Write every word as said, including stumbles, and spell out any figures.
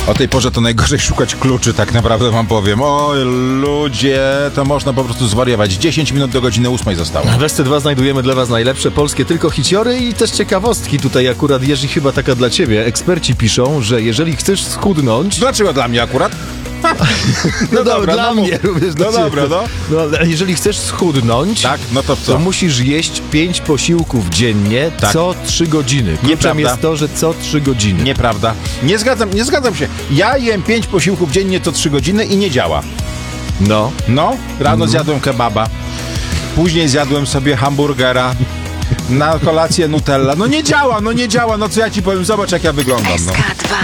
O tej porze to najgorzej szukać kluczy, tak naprawdę wam powiem. Oj, ludzie, to można po prostu zwariować. dziesięć minut do godziny ósmej zostało. W S C dwa znajdujemy dla was najlepsze polskie tylko hiciory i też ciekawostki. Tutaj akurat, Jerzy, chyba taka dla ciebie. Eksperci piszą, że jeżeli chcesz schudnąć... Dlaczego dla mnie akurat? No, no dobra, dla no mnie również. No dobra, no. no. ale jeżeli chcesz schudnąć, Tak, no to co? to musisz jeść pięć posiłków dziennie Tak. co trzy godziny. Kluczem Nieprawda. jest to, że co trzy godziny. Nieprawda. Nie zgadzam, nie zgadzam się. Ja jem pięć posiłków dziennie co trzy godziny i nie działa. No. No, rano zjadłem kebaba, później zjadłem sobie hamburgera, na kolację Nutella. No nie działa, no nie działa, no co ja ci powiem, zobacz jak ja wyglądam. No. S K dwa.